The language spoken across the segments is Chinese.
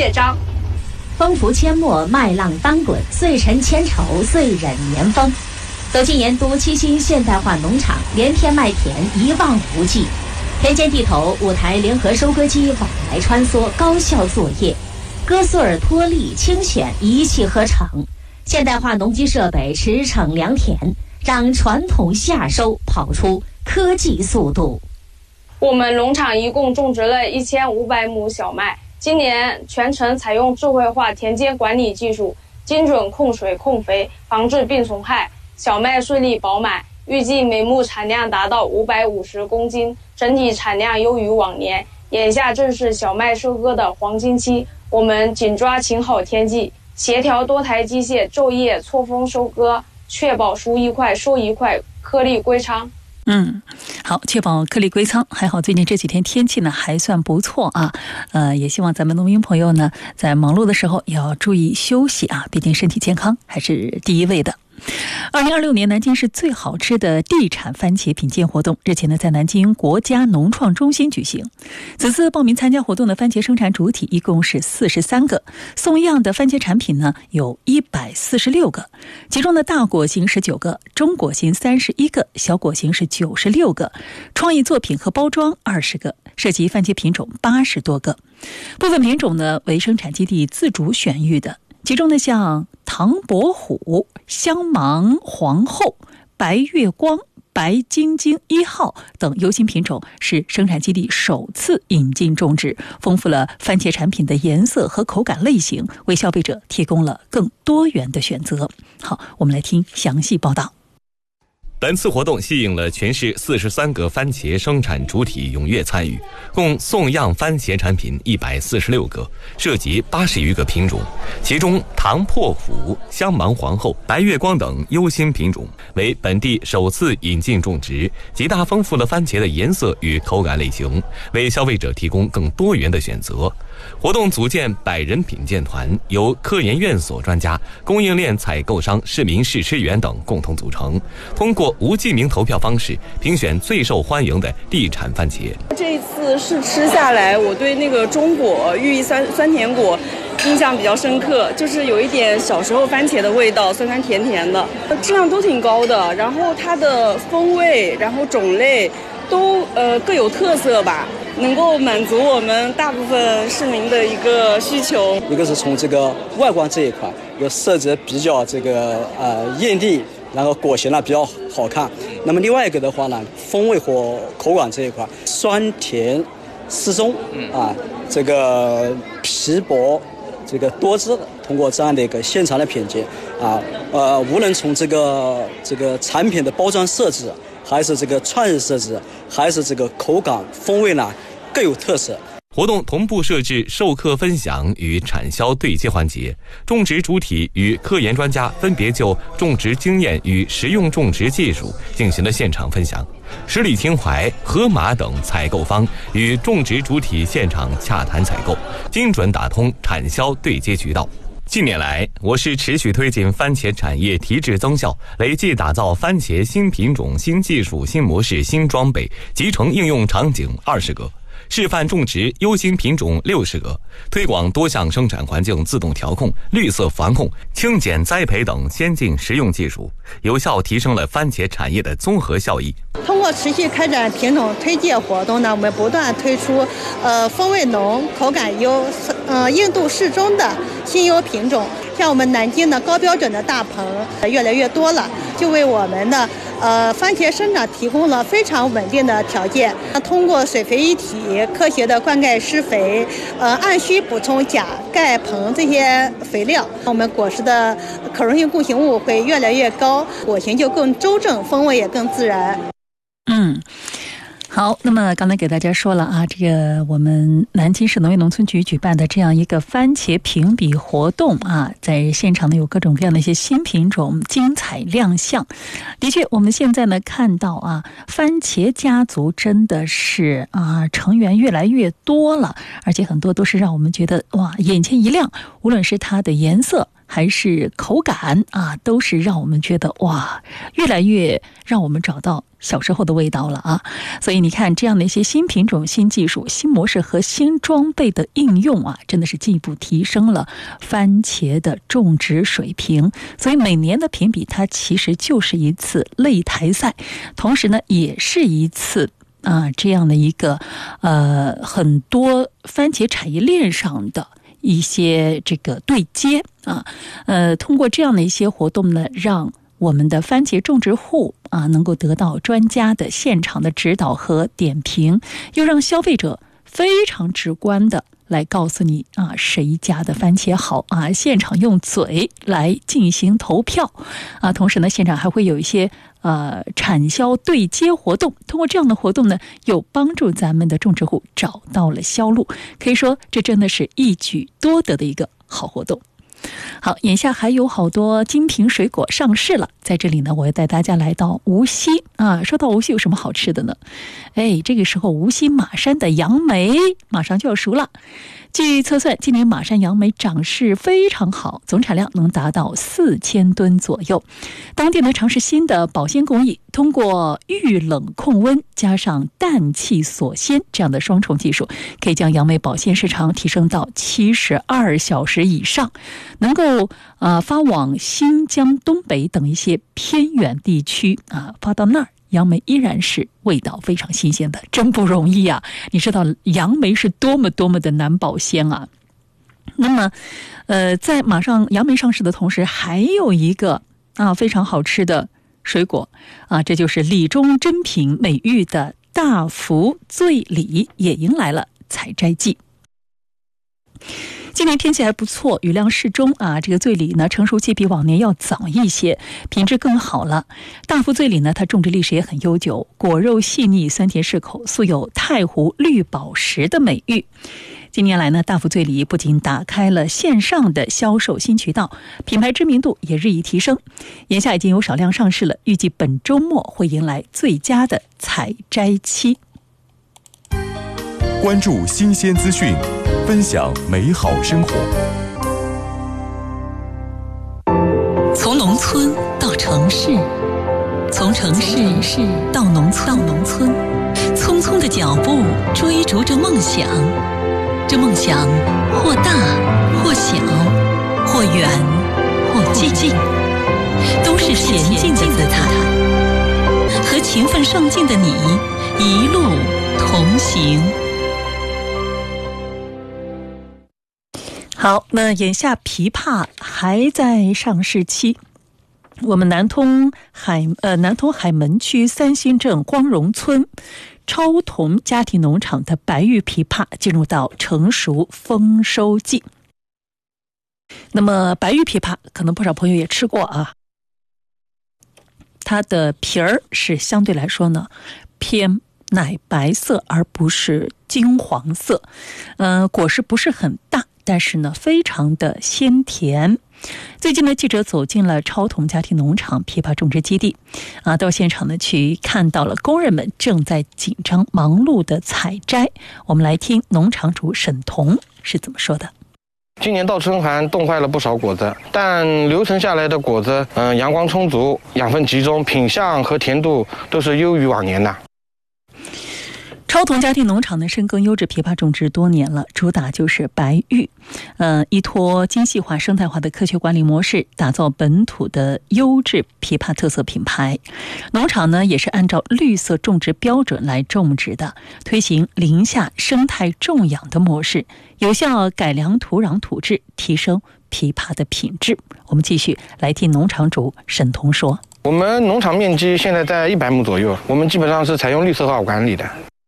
乐章。 风拂阡陌，麦浪当滚，岁沉千愁，岁忍年丰。走进盐都七星现代化农场，连片麦田一望无际，田间地头5台联合收割机往来穿梭，高效作业，割穗儿脱粒清选，一气呵成。现代化农机设备驰骋良田，让传统夏收跑出科技速度。 我们农场一共种植了1500亩小麦，今年全程采用智慧化田间管理技术，精准控水控肥，防治病虫害，小麦穗粒饱满，预计每亩产量达到550公斤，整体产量优于往年。眼下正是小麦收割的黄金期，我们紧抓晴好天气，协调多台机械昼夜错峰收割，确保熟一块收一块，颗粒归仓。 好，确保颗粒归仓。还好最近这几天天气呢还算不错啊，也希望咱们农民朋友呢在忙碌的时候也要注意休息啊，毕竟身体健康还是第一位的。2026年南京市最好吃的地产番茄品鉴活动日前呢在南京国家农创中心举行。此次报名参加活动的番茄生产主体一共是43个，送样的番茄产品呢有146个，其中的大果型19个，中果型31个，小果型是96个，创意作品和包装20个，涉及番茄品种80多个。部分品种呢为生产基地自主选育的，其中呢像唐伯虎、香芒皇后、白月光、白晶晶1号等优新品种是生产基地首次引进种植，丰富了番茄产品的颜色和口感类型，为消费者提供了更多元的选择。好，我们来听详细报道。 本次活动吸引了全市43个番茄生产主体踊跃参与，共送样番茄产品146个，涉及80余个品种，其中唐破虎、香芒皇后、白月光等优新品种为本地首次引进种植，极大丰富了番茄的颜色与口感类型，为消费者提供更多元的选择。活动组建100人品鉴团，由科研院所专家、供应链采购商、市民试吃员等共同组成，通过无记名投票方式评选最受欢迎的地产番茄。 这一次试吃下来，我对那个中果寓意酸甜果印象比较深刻，就是有一点小时候番茄的味道，酸酸甜甜的，质量都挺高的，然后它的风味，然后种类都各有特色吧，能够满足我们大部分市民的一个需求。 一个是从这个外观这一块有设置比较这个艳丽，然后果形呢比较好看。那么另外一个的话呢，风味和口感这一块酸甜适中这个皮薄这个多汁，通过这样的一个现场的品鉴无论从这个产品的包装设置，还是这个创意设置，还是这个口感风味呢，各有特色。 活动同步设置授课分享与产销对接环节，种植主体与科研专家分别就种植经验与实用种植技术进行了现场分享。十里情怀、河马等采购方与种植主体现场洽谈采购，精准打通产销对接渠道。近年来，我市持续推进番茄产业提质增效，累计打造番茄新品种、新技术、新模式、新装备集成应用场景20个，示范种植优新品种60个，推广多项生产环境自动调控、绿色防控、轻碱栽培等先进实用技术，有效提升了番茄产业的综合效益。 通过持续开展品种推介活动呢，我们不断推出风味浓、口感优、硬度适中的新优品种。像我们南京的高标准的大棚越来越多了，就为我们的番茄生长提供了非常稳定的条件。通过水肥一体、科学的灌溉施肥，按需补充钾、钙、硼这些肥料，我们果实的可溶性固形物会越来越高，果形就更周正，风味也更自然。 好，那么刚才给大家说了啊，这个我们南京市农业农村局举办的这样一个番茄评比活动啊，在现场呢有各种各样的一些新品种精彩亮相。的确，我们现在呢看到啊，番茄家族真的是成员越来越多了，而且很多都是让我们觉得哇眼前一亮，无论是它的颜色， 还是口感啊，都是让我们觉得哇，越来越让我们找到小时候的味道了啊！所以你看，这样的一些新品种、新技术、新模式和新装备的应用啊，真的是进一步提升了番茄的种植水平。所以每年的评比，它其实就是一次擂台赛，同时呢，也是一次这样的一个很多番茄产业链上的一些这个对接啊，通过这样的一些活动呢，让我们的番茄种植户能够得到专家的现场的指导和点评，又让消费者非常直观的来告诉你谁家的番茄好现场用嘴来进行投票同时呢，现场还会有一些产销对接活动，通过这样的活动呢，又帮助咱们的种植户找到了销路，可以说这真的是一举多得的一个好活动。好，眼下还有好多精品水果上市了，在这里呢，我要带大家来到无锡说到无锡有什么好吃的呢？这个时候无锡马山的杨梅马上就要熟了。据测算，今年马山杨梅长势非常好，总产量能达到4000吨左右。当地呢尝试新的保鲜工艺，通过预冷控温加上氮气锁鲜这样的双重技术，可以将杨梅保鲜时长提升到72小时以上，能够发往新疆、东北等一些偏远地区发到那儿。杨梅依然是味道非常新鲜的，真不容易啊！你知道杨梅是多么的难保鲜啊。那么在马上杨梅上市的同时，还有一个非常好吃的水果这就是李中珍品美誉的大福醉李也迎来了采摘季。今年天气还不错，雨量适中这个醉李呢成熟期比往年要早一些，品质更好了。大福醉李呢，它种植历史也很悠久，果肉细腻，酸甜适口，素有太湖绿宝石的美誉。近年来呢，大福醉李不仅打开了线上的销售新渠道，品牌知名度也日益提升。眼下已经有少量上市了，预计本周末会迎来最佳的采摘期。 关注新鲜资讯，分享美好生活。 从农村到城市，从城市到农村，匆匆的脚步追逐着梦想，这梦想或大或小，或远或近，都是前进的姿态。和勤奋上进的你一路同行。 好，那眼下枇杷还在上市期。我们南通海门区三星镇光荣村超同家庭农场的白玉枇杷进入到成熟丰收季。那么白玉枇杷可能不少朋友也吃过它的皮儿是相对来说呢偏奶白色，而不是金黄色。果实不是很大，但是呢非常的鲜甜。最近呢，记者走进了超同家庭农场枇杷种植基地到现场呢去看到了工人们正在紧张忙碌的采摘。我们来听农场主沈彤是怎么说的。 今年倒春寒冻坏了不少果子，但留存下来的果子阳光充足，养分集中，品相和甜度都是优于往年的。 超同家庭农场呢深耕优质枇杷种植多年了，主打就是白玉，依托精细化生态化的科学管理模式，打造本土的优质枇杷特色品牌。农场呢也是按照绿色种植标准来种植的，推行林下生态种养的模式，有效改良土壤土质，提升枇杷的品质。我们继续来听农场主沈彤说。 我们农场面积现在在100亩左右，我们基本上是采用绿色化管理的。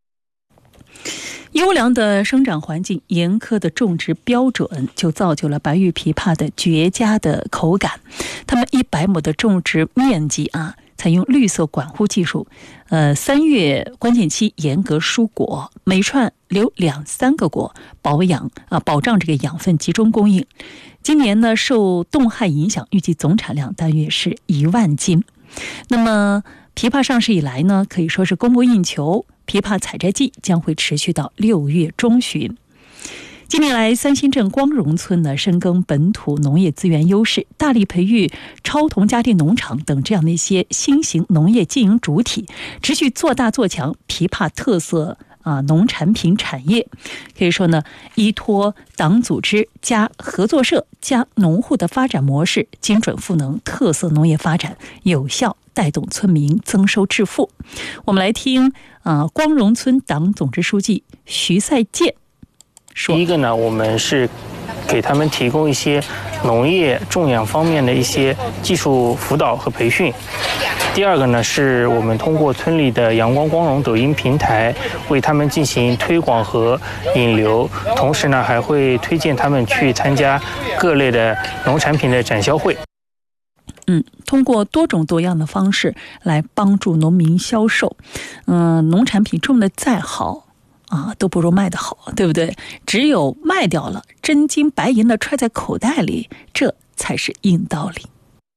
优良的生长环境，严苛的种植标准，就造就了白玉枇杷的绝佳的口感。他们100亩的种植面积采用绿色管护技术，3月关键期严格疏果，每串留2-3个果，保障这个养分集中供应。今年呢，受冻害影响，预计总产量大约是1万斤。那么枇杷上市以来呢，可以说是供不应求，枇杷采摘季将会持续到6月中旬。 近年来，三星镇光荣村呢深耕本土农业资源优势，大力培育超同家电农场等这样的一些新型农业经营主体，持续做大做强枇杷特色农产品产业。可以说呢，依托党组织加合作社加农户的发展模式，精准赋能特色农业发展，有效带动村民增收致富。我们来听光荣村党总支书记徐赛健说。 第一个呢，我们是给他们提供一些农业种养方面的一些技术辅导和培训。第二个呢，是我们通过村里的阳光光荣抖音平台为他们进行推广和引流，同时呢还会推荐他们去参加各类的农产品的展销会。 通过多种多样的方式来帮助农民销售。农产品种的再好都不如卖得好，对不对？只有卖掉了，真金白银的揣在口袋里，这才是硬道理。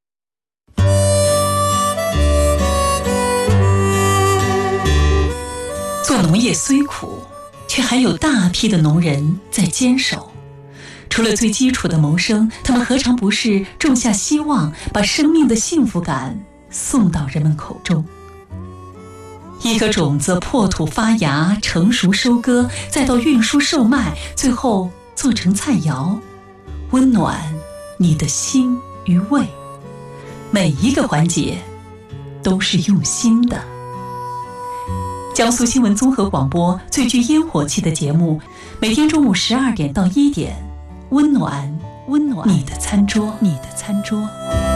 做农业虽苦，却还有大批的农人在坚守。除了最基础的谋生，他们何尝不是种下希望，把生命的幸福感送到人们口中？一颗种子破土发芽，成熟收割，再到运输售卖，最后做成菜肴，温暖你的心与胃。每一个环节都是用心的。江苏新闻综合广播最具烟火气的节目，每天中午12点到1点，温暖你的餐桌，你的餐桌。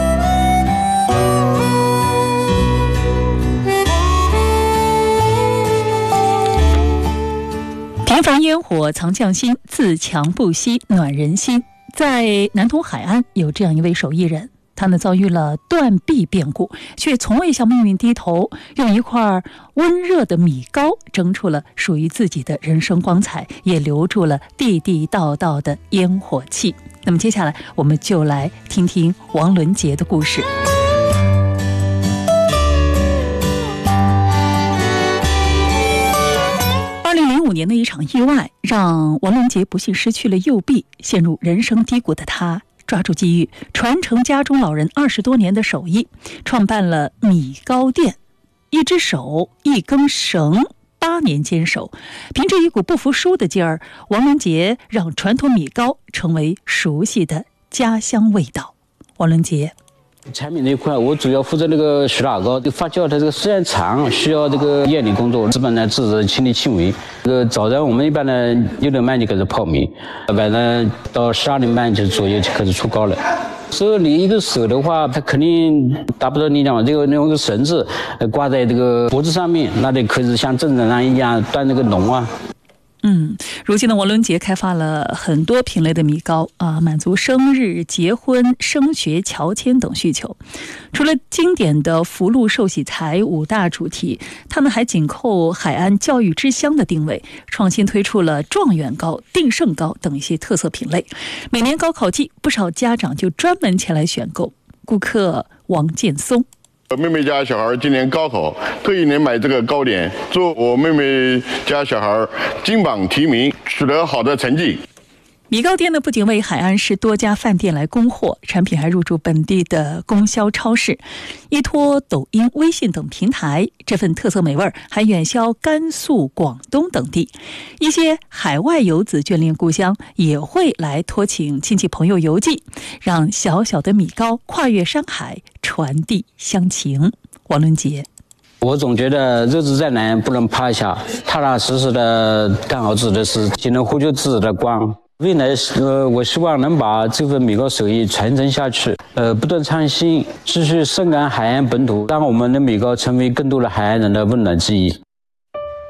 平凡烟火藏匠心，自强不息暖人心。在南通海安有这样一位手艺人，他呢遭遇了断臂变故，却从未向命运低头，用一块温热的米糕蒸出了属于自己的人生光彩，也留住了地地道道的烟火气。那么接下来我们就来听听王伦杰的故事。2005年的一场意外让王伦杰不幸失去了右臂，陷入人生低谷的他抓住机遇，传承家中老人20多年的手艺，创办了米糕店。一只手一根绳，8年坚守，凭着一股不服输的劲儿，王伦杰让传统米糕成为熟悉的家乡味道。王伦杰产品这一块，我主要负责那个徐老糕，发酵它这个时间长，需要这个夜里工作，基本呢自己亲力亲为。早上我们一般呢6点半就开始泡米，晚上到12点半左右就开始出糕了。手里一个手的话，它肯定达不到力量嘛。这个用个绳子挂在这个脖子上面，那就可以像正常人一样端那个笼啊。 如今的王伦杰开发了很多品类的米糕满足生日、结婚、升学、乔迁等需求。除了经典的福禄寿喜财5大主题，他们还紧扣海安教育之乡的定位，创新推出了状元糕、定胜糕等一些特色品类。每年高考季，不少家长就专门前来选购。顾客王建松， 妹妹家小孩今年高考，特意来买这个糕点，祝我妹妹家小孩金榜题名，取得好的成绩。 米糕店呢，不仅为海安市多家饭店来供货，产品还入驻本地的供销超市，依托抖音、微信等平台，这份特色美味还远销甘肃、广东等地。一些海外游子眷恋故乡，也会来托请亲戚朋友邮寄，让小小的米糕跨越山海，传递乡情。王伦杰， 我总觉得日子再难不能趴下，踏踏实实的干好自己的事，就能获取自己的光。未来我希望能把这份米糕手艺传承下去，不断创新，继续深感海岸本土，让我们的米糕成为更多的海岸人的温暖记忆。